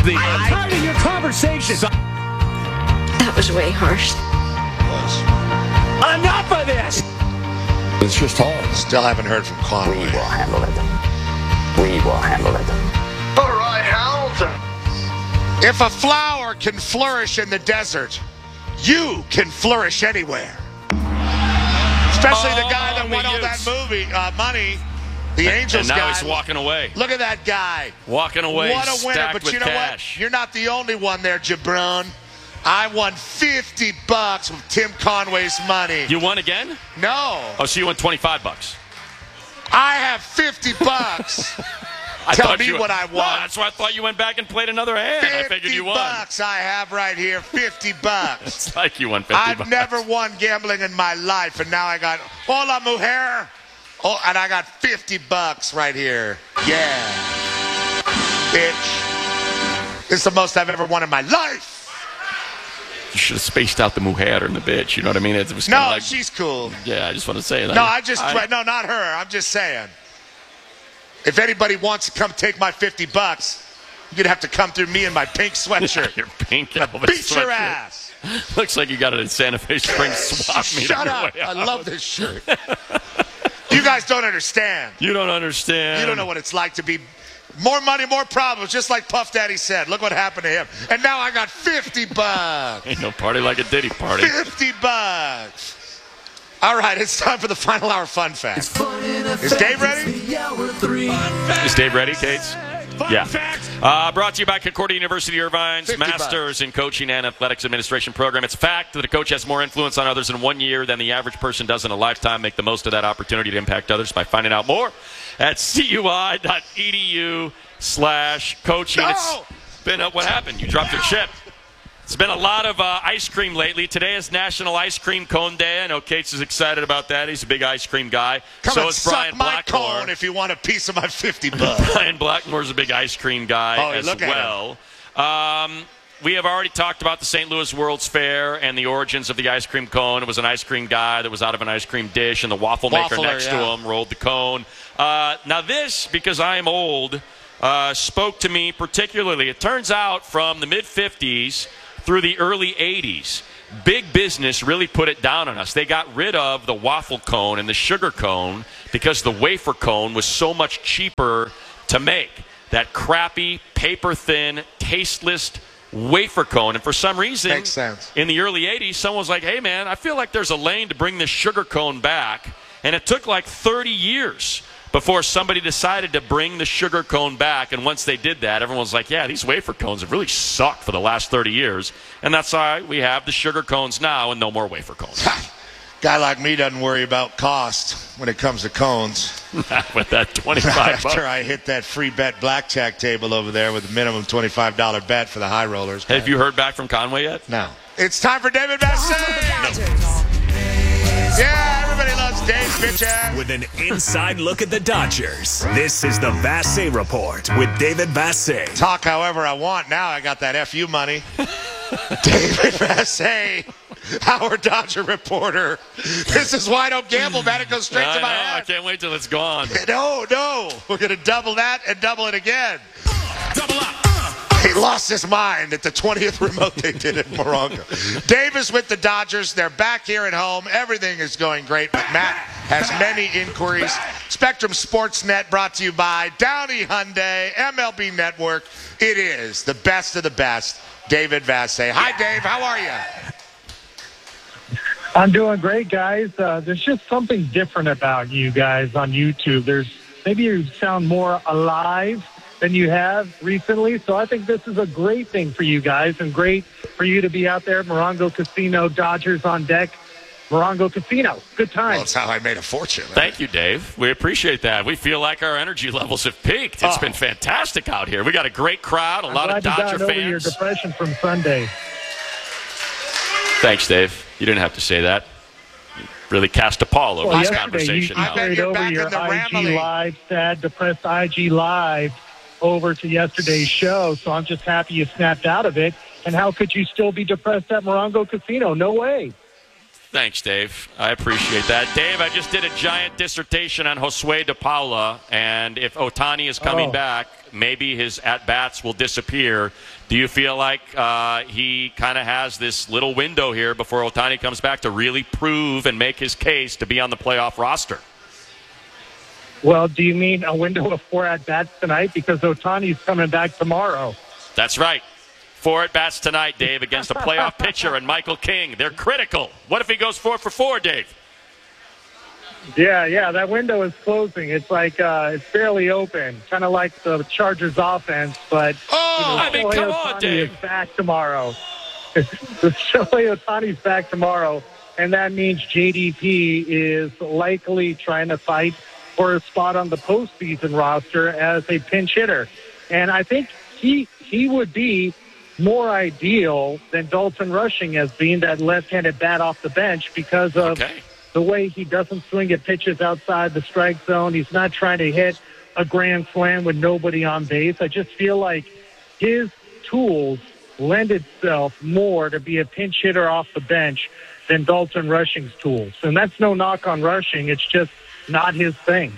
I'm tired of your conversation. That was way harsh. Enough of this. It's just hard. Still haven't heard from Conway. We will handle it. We will handle it. All right, Hamilton. If a flower can flourish in the desert, you can flourish anywhere. Especially the guy that won all that movie, money, the Angels guy. And now he's walking away. Look at that guy. Walking away, what a winner. stacked But with you know cash. what? You're not the only one there, Jabron. I won $50 with Tim Conway's money. You won again? No. Oh, so you won $25. I have $50. Tell me what I won. No, that's why I thought you went back and played another hand. I figured you won. $50 I have right here. $50. It's like you won $50. I've never won gambling in my life, and now I got hola mujer. Oh, and I got $50 right here. Yeah, bitch. This is the most I've ever won in my life. You should have spaced out the mujer and the bitch. You know what I mean? It was No, like, she's cool. Yeah, I just want to say that. No, not her. I'm just saying. If anybody wants to come take my $50, you're going to have to come through me in my pink sweatshirt. Your pink Beat sweatshirt. your ass. Looks like you got it at Santa Fe Springs swap meet. Shut up. I love this shirt. You guys don't understand. You don't understand. You don't know what it's like to be more money, more problems, just like Puff Daddy said. Look what happened to him. And now I got $50. Ain't no party like a Diddy party. $50. All right, it's time for the final hour fun fact. Is Dave ready? Is Dave ready, Cates? Yeah. Brought to you by Concordia University Irvine's Masters in Coaching and Athletics Administration program. It's a fact that a coach has more influence on others in 1 year than the average person does in a lifetime. Make the most of that opportunity to impact others by finding out more at cui.edu/coaching. No! It's been what happened? You dropped your chip. It's been a lot of ice cream lately. Today is National Ice Cream Cone Day. I know Cates is excited about that. He's a big ice cream guy. Come so and is suck Brian my Blackmore. cone if you want a piece of my $50. Brian Blackmore's a big ice cream guy as well. We have already talked about the St. Louis World's Fair and the origins of the ice cream cone. It was an ice cream guy that was out of an ice cream dish, and the waffle maker next to him rolled the cone. Now this, because I am old, spoke to me particularly. It turns out from the mid-'50s through the early 80s, big business really put it down on us. They got rid of the waffle cone and the sugar cone because the wafer cone was so much cheaper to make. That crappy, paper-thin, tasteless wafer cone. And for some reason, makes sense. In the early 80s, someone was like, hey, man, I feel like there's a lane to bring this sugar cone back. And it took like 30 years before somebody decided to bring the sugar cone back. And once they did that, everyone was like, yeah, these wafer cones have really sucked for the last 30 years. And that's why we have the sugar cones now and no more wafer cones. Guy like me doesn't worry about cost when it comes to cones. With that $25. After I hit that free bet blackjack table over there with a minimum $25 bet for the high rollers. Have you heard back from Conway yet? No. It's time for David Vassegh. Yeah, everybody loves Dave's bitch ass. With an inside look at the Dodgers, this is the Vassegh Report with David Vassegh. Talk however I want. Now I got that FU money. David Vassegh, our Dodger reporter. This is why I don't gamble, man. It goes straight to my head. I can't wait till it's gone. No. We're going to double that and double it again. Double up. He lost his mind at the 20th remote they did at Morongo. Dave is with the Dodgers. They're back here at home. Everything is going great, but Matt has many inquiries. Spectrum Sportsnet brought to you by Downey Hyundai, MLB Network. It is the best of the best. David Vassegh. Hi, Dave. How are you? I'm doing great, guys. There's just something different about you guys on YouTube. Maybe you sound more alive than you have recently. So I think this is a great thing for you guys and great for you to be out there. Morongo Casino, Dodgers on deck. Morongo Casino. Good time. Well, that's how I made a fortune. Thank you, Dave. We appreciate that. We feel like our energy levels have peaked. It's been fantastic out here. We got a great crowd, a lot of Dodger fans. Over your depression from Sunday. Thanks, Dave. You didn't have to say that. You really cast a pall over this conversation. You carried over your IG Live, sad, depressed IG Live over to yesterday's show, so I'm just happy you snapped out of it. And how could you still be depressed at Morongo Casino? No way. Thanks, Dave. I appreciate that. Dave, I just did a giant dissertation on Josue de Paula, and if Ohtani is coming back, maybe his at-bats will disappear. Do you feel like he kind of has this little window here before Ohtani comes back to really prove and make his case to be on the playoff roster? Well, do you mean a window of 4 at-bats tonight? Because Ohtani's coming back tomorrow. That's right. 4 at-bats tonight, Dave, against a playoff pitcher and Michael King. They're critical. What if he goes 4 for 4, Dave? Yeah, that window is closing. It's like it's barely open, kind of like the Chargers offense. But come on, Dave. Is back tomorrow. Shohei Ohtani's back tomorrow, and that means JDP is likely trying to fight for a spot on the postseason roster as a pinch hitter. And I think he would be more ideal than Dalton Rushing as being that left-handed bat off the bench because of the way he doesn't swing at pitches outside the strike zone. He's not trying to hit a grand slam with nobody on base. I just feel like his tools lend itself more to be a pinch hitter off the bench than Dalton Rushing's tools. And that's no knock on Rushing. It's just not his thing.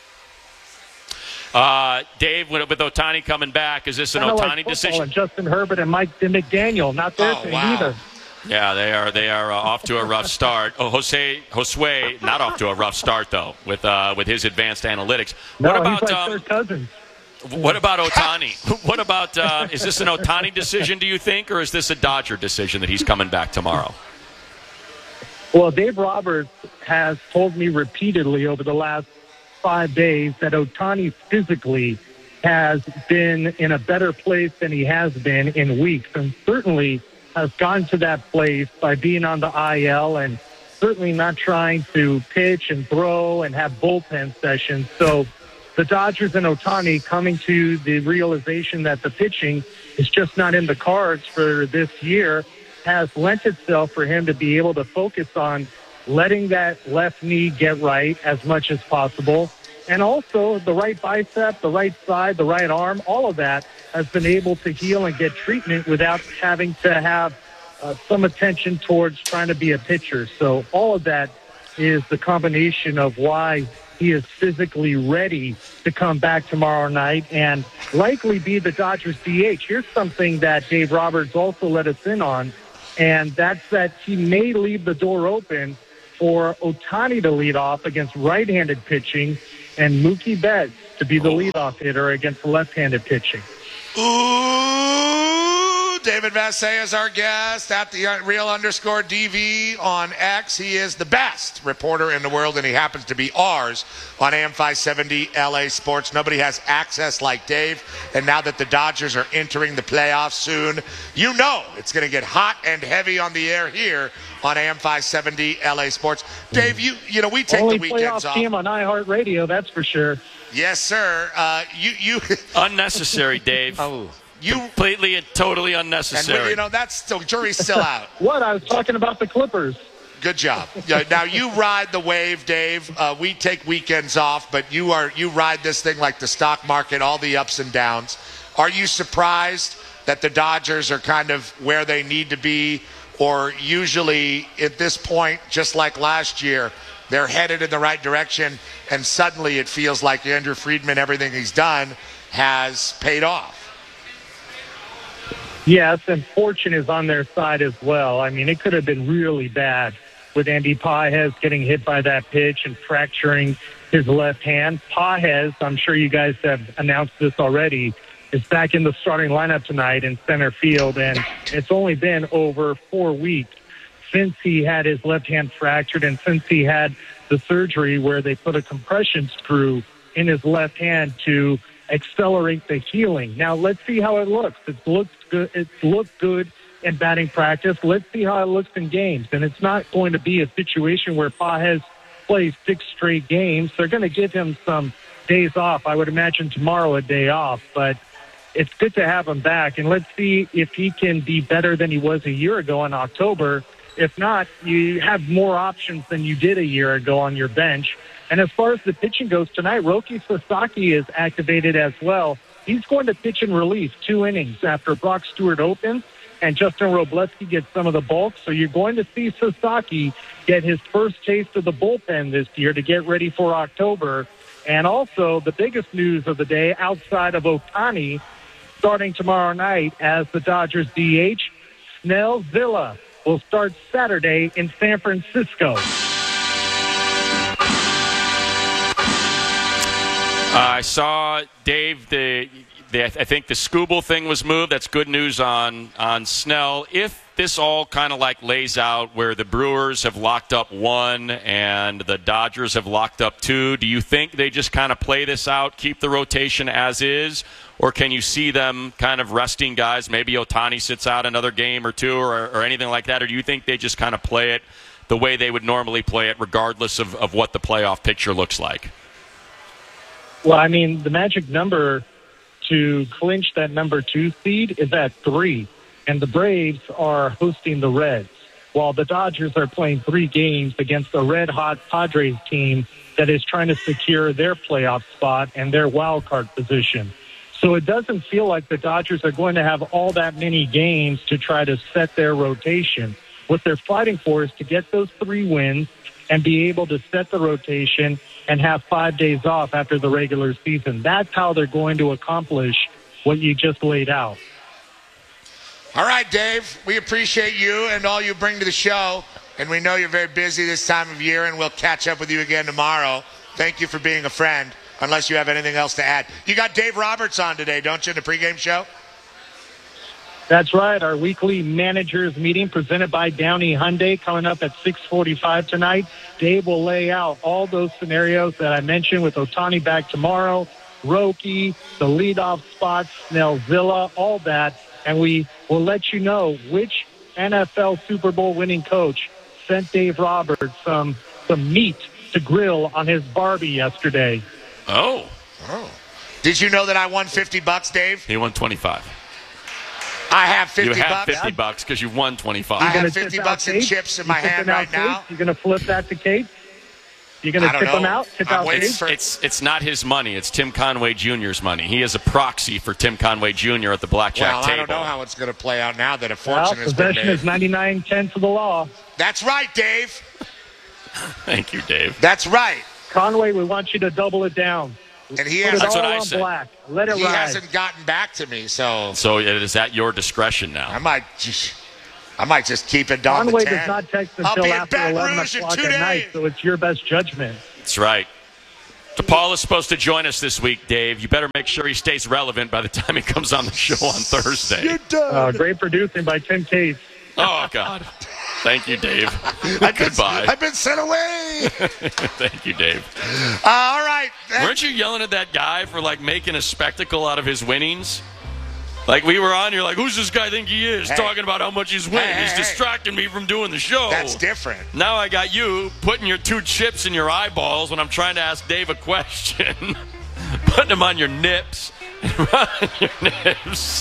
Dave, with Ohtani coming back, is this an Ohtani decision? And Justin Herbert and Mike McDaniel, not their thing either. Yeah, they are off to a rough start. Josue, not off to a rough start though, with his advanced analytics. He's like Kirk Cousins. What about Ohtani? What about is this an Ohtani decision, do you think, or is this a Dodger decision that he's coming back tomorrow? Well, Dave Roberts has told me repeatedly over the last 5 days that Ohtani physically has been in a better place than he has been in weeks, and certainly has gone to that place by being on the IL and certainly not trying to pitch and throw and have bullpen sessions. So the Dodgers and Ohtani coming to the realization that the pitching is just not in the cards for this year has lent itself for him to be able to focus on letting that left knee get right as much as possible. And also the right bicep, the right side, the right arm, all of that has been able to heal and get treatment without having to have some attention towards trying to be a pitcher. So all of that is the combination of why he is physically ready to come back tomorrow night and likely be the Dodgers DH. Here's something that Dave Roberts also let us in on, and that's that he may leave the door open for Ohtani to lead off against right-handed pitching and Mookie Betts to be the leadoff hitter against left-handed pitching. Ooh, David Vassegh is our guest at the @real_DV on X. He is the best reporter in the world, and he happens to be ours on AM 570 LA Sports. Nobody has access like Dave, and now that the Dodgers are entering the playoffs soon, you know it's going to get hot and heavy on the air here on AM 570 LA Sports. Dave, you know we take only the weekends playoff off. Team on iHeartRadio, that's for sure. Yes, sir. You unnecessary, Dave. You completely and totally unnecessary. And that's still jury's still out. What? I was talking about the Clippers. Good job. Now you ride the wave, Dave. We take weekends off, but you ride this thing like the stock market, all the ups and downs. Are you surprised that the Dodgers are kind of where they need to be, or usually at this point, just like last year, they're headed in the right direction, and suddenly it feels like Andrew Friedman, everything he's done, has paid off? Yes, and fortune is on their side as well. I mean, it could have been really bad with Andy Pages getting hit by that pitch and fracturing his left hand. Pages, I'm sure you guys have announced this already, is back in the starting lineup tonight in center field, and it's only been over 4 weeks since he had his left hand fractured and since he had the surgery where they put a compression screw in his left hand to accelerate the healing. Now, let's see how it looks. It looked good in batting practice. Let's see how it looks in games. And it's not going to be a situation where Pages plays 6 straight games. They're going to give him some days off. I would imagine tomorrow a day off. But it's good to have him back. And let's see if he can be better than he was a year ago in October. If not, you have more options than you did a year ago on your bench. And as far as the pitching goes tonight, Roki Sasaki is activated as well. He's going to pitch in relief 2 innings after Brock Stewart opens. and Justin Robleski gets some of the bulk. So you're going to see Sasaki get his first taste of the bullpen this year to get ready for October. And also the biggest news of the day outside of Ohtani, starting tomorrow night as the Dodgers DH, Snell Zilla will start Saturday in San Francisco. I saw, Dave, I think the Skubal thing was moved. That's good news on Snell. If this all kind of like lays out where the Brewers have locked up 1 and the Dodgers have locked up 2, do you think they just kind of play this out, keep the rotation as is? Or can you see them kind of resting guys? Maybe Ohtani sits out another game or 2 or anything like that? Or do you think they just kind of play it the way they would normally play it regardless of what the playoff picture looks like? Well, I mean, the magic number to clinch that number 2 seed is at 3. And the Braves are hosting the Reds, while the Dodgers are playing 3 games against a red-hot Padres team that is trying to secure their playoff spot and their wild card position. So it doesn't feel like the Dodgers are going to have all that many games to try to set their rotation. What they're fighting for is to get those 3 wins and be able to set the rotation and have 5 days off after the regular season. That's how they're going to accomplish what you just laid out. All right, Dave, we appreciate you and all you bring to the show, and we know you're very busy this time of year, and we'll catch up with you again tomorrow. Thank you for being a friend, unless you have anything else to add. You got Dave Roberts on today, don't you, in the pregame show? That's right, our weekly managers meeting presented by Downey Hyundai coming up at 6:45 tonight. Dave will lay out all those scenarios that I mentioned with Ohtani back tomorrow, Roki, the leadoff spots, Snell Zilla, all that. And we will let you know which NFL Super Bowl winning coach sent Dave Roberts some meat to grill on his Barbie yesterday. Oh. Did you know that I won $50, Dave? He won 25. I have $50. You have $50 because you won 25. I have $50 in chips in my hand right now. You're going to flip that to Kate? You're going to tip them out? It's not his money. It's Tim Conway Jr.'s money. He is a proxy for Tim Conway Jr. at the blackjack table. I don't know how it's going to play out now that a fortune has been made. Possession is 99-10 to the law. That's right, Dave. Thank you, Dave. That's right. Conway, we want you to double it down. And he has, that's what I said. Black. Let it he ride. hasn't gotten back to me, so it is at your discretion now. I might just keep it down Conway to 10. does not text until after 11 o'clock at night, so it's your best judgment. That's right. DePaul is supposed to join us this week, Dave. You better make sure he stays relevant by the time he comes on the show on Thursday. You're done. Great producing by Tim Case. Oh, God. Thank you, Dave. Goodbye. I've been sent away. Thank you, Dave. All right. Weren't you yelling at that guy for, making a spectacle out of his winnings? We were on, you're like, who's this guy think he is? Talking about how much he's winning. He's distracting me from doing the show. That's different. Now I got you putting your 2 chips in your eyeballs when I'm trying to ask Dave a question. Putting them on your nips. On your nips.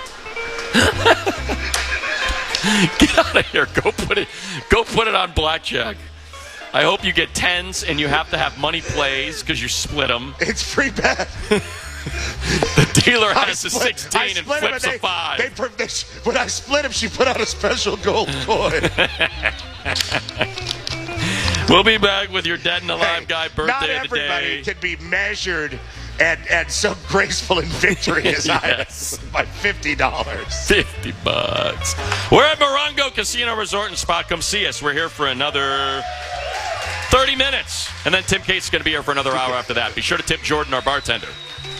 Get out of here. Go put it on blackjack. I hope you get 10s and you have to have money plays because you split them. It's free bet. The dealer has a 16 and flips a 5. When I split him, she put out a special gold coin. We'll be back with your Dead and Alive guy birthday not of the everybody day. can be measured and so graceful in victory as I am by $50. $50. We're at Morongo Casino Resort and Spa. Come see us. We're here for another 30 minutes. And then Tim Cates is going to be here for another hour after that. Be sure to tip Jordan, our bartender.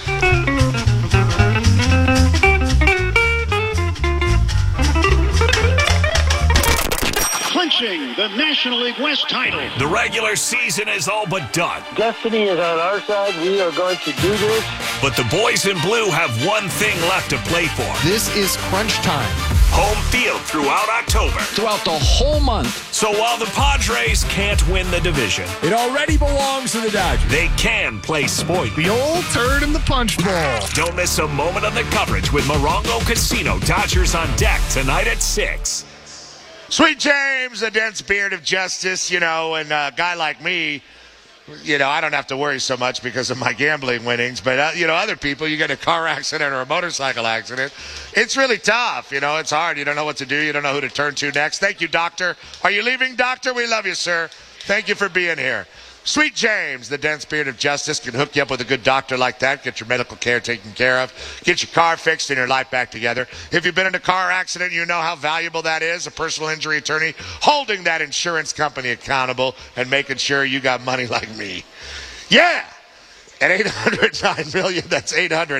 Clinching the National League West title. The regular season is all but done. Destiny is on our side. We are going to do this. But the boys in blue have one thing left to play for. This is crunch time. Home field throughout October. Throughout the whole month. So while the Padres can't win the division, It already belongs to the Dodgers. they can play spoiler. The old turd in the punch bowl. Don't miss a moment of the coverage with Morongo Casino. Dodgers on deck tonight at 6. Sweet James, the dense beard of justice, and a guy like me I don't have to worry so much because of my gambling winnings. But, other people, you get a car accident or a motorcycle accident, it's really tough. It's hard. You don't know what to do. You don't know who to turn to next. Thank you, doctor. Are you leaving, doctor? We love you, sir. Thank you for being here. Sweet James, the dense beard of justice, can hook you up with a good doctor like that, get your medical care taken care of, get your car fixed and your life back together. If you've been in a car accident, you know how valuable that is, a personal injury attorney holding that insurance company accountable and making sure you got money like me. Yeah! At 800-9 million, that's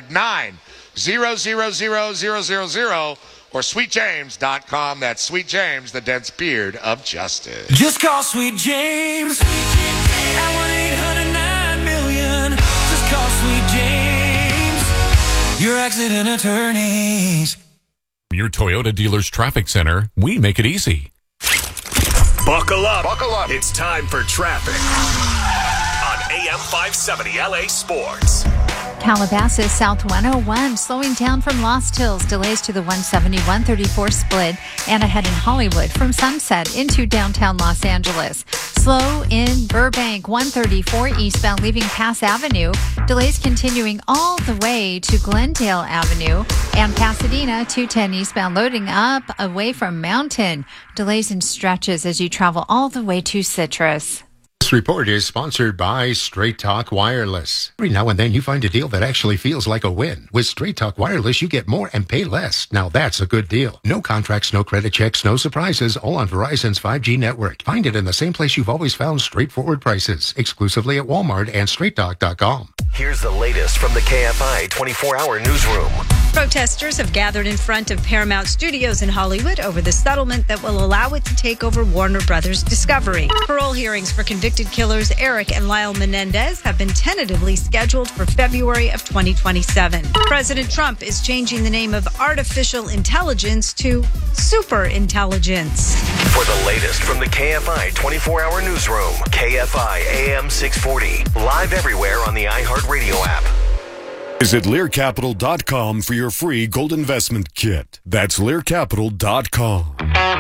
800-9-000-000, or sweetjames.com. That's Sweet James, the dense beard of justice. Just call Sweet James at 1-800-9 million. Just call Sweet James, your accident attorneys. Your Toyota dealer's traffic center, we make it easy. Buckle up. Buckle up. It's time for traffic on AM 570 LA Sports. Calabasas South 101 slowing down from Lost Hills. Delays to the 170-134 split and ahead in Hollywood from Sunset into downtown Los Angeles. Slow in Burbank 134 eastbound leaving Pass Avenue. Delays continuing all the way to Glendale Avenue and Pasadena 210 eastbound loading up away from Mountain. Delays in stretches as you travel all the way to Citrus. This report is sponsored by Straight Talk Wireless. Every now and then you find a deal that actually feels like a win. With Straight Talk Wireless, you get more and pay less. Now that's a good deal. No contracts, no credit checks, no surprises, all on Verizon's 5G network. Find it in the same place you've always found straightforward prices. Exclusively at Walmart and StraightTalk.com. Here's the latest from the KFI 24-hour newsroom. Protesters have gathered in front of Paramount Studios in Hollywood over the settlement that will allow it to take over Warner Brothers Discovery. Parole hearings for convicted killers Eric and Lyle Menendez have been tentatively scheduled for February of 2027. President Trump is changing the name of artificial intelligence to superintelligence. For the latest from the KFI 24-hour newsroom, KFI AM 640, live everywhere on the iHeartRadio app. Visit LearCapital.com for your free gold investment kit. That's LearCapital.com.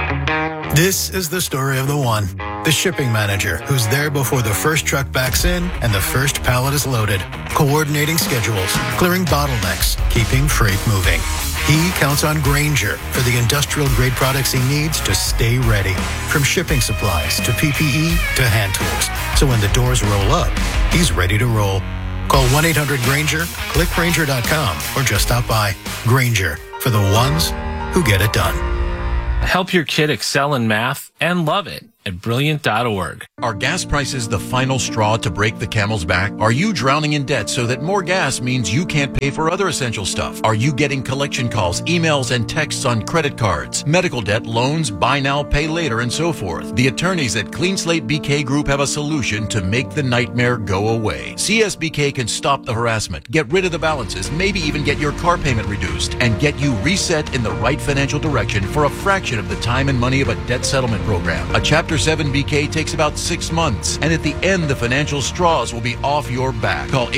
This is the story of the one, the shipping manager, who's there before the first truck backs in and the first pallet is loaded, coordinating schedules, clearing bottlenecks, keeping freight moving. He counts on Grainger for the industrial-grade products he needs to stay ready, from shipping supplies to PPE to hand tools. So when the doors roll up, he's ready to roll. Call 1-800-GRAINGER, click Grainger.com, or just stop by. Grainger, for the ones who get it done. Help your kid excel in math and love it at Brilliant.org. Are gas prices the final straw to break the camel's back? Are you drowning in debt so that more gas means you can't pay for other essential stuff? Are you getting collection calls, emails, and texts on credit cards, medical debt, loans, buy now, pay later, and so forth? The attorneys at Clean Slate BK Group have a solution to make the nightmare go away. CSBK can stop the harassment, get rid of the balances, maybe even get your car payment reduced, and get you reset in the right financial direction for a fraction of the time and money of a debt settlement program. A Chapter 7 BK takes about 6 months, and at the end, the financial straws will be off your back. Call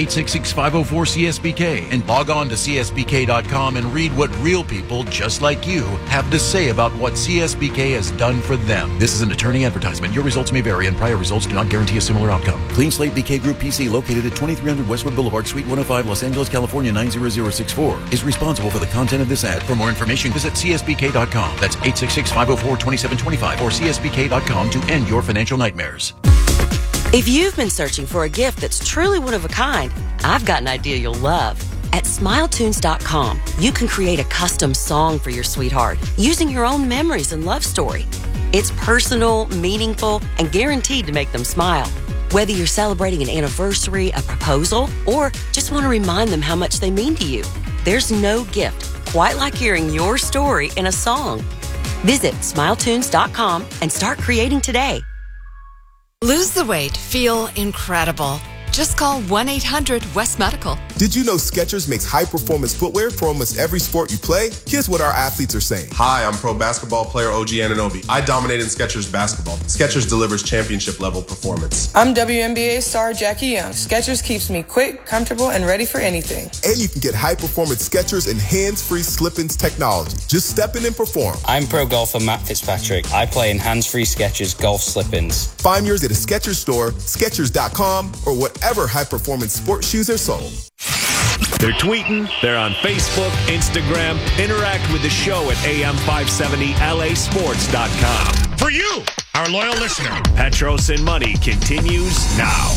866-504-CSBK and log on to CSBK.com and read what real people just like you have to say about what CSBK has done for them. This is an attorney advertisement. Your results may vary, and prior results do not guarantee a similar outcome. Clean Slate BK Group PC, located at 2300 Westwood Boulevard, Suite 105, Los Angeles, California 90064, is responsible for the content of this ad. For more information, visit CSBK.com. That's 866-504-2725 or CSBK.com to end your financial nightmares. If you've been searching for a gift that's truly one of a kind, I've got an idea you'll love. At SmileTunes.com, you can create a custom song for your sweetheart using your own memories and love story. It's personal, meaningful, and guaranteed to make them smile. Whether you're celebrating an anniversary, a proposal, or just want to remind them how much they mean to you, there's no gift quite like hearing your story in a song. Visit SmileTunes.com and start creating today. Lose the weight, feel incredible. Just call 1-800-WEST-MEDICAL. Did you know Skechers makes high-performance footwear for almost every sport you play? Here's what our athletes are saying. Hi, I'm pro basketball player OG Anunoby. I dominate in Skechers basketball. Skechers delivers championship-level performance. I'm WNBA star Jackie Young. Skechers keeps me quick, comfortable, and ready for anything. And you can get high-performance Skechers and hands-free slip-ins technology. Just step in and perform. I'm pro golfer Matt Fitzpatrick. I play in hands-free Skechers golf slip-ins. Find yours at a Skechers store, Skechers.com, or whatever high-performance sports shoes are sold. They're tweeting, they're on Facebook, Instagram. Interact with the show at AM570LAsports.com. For you, our loyal listener. Petros and Money continues now.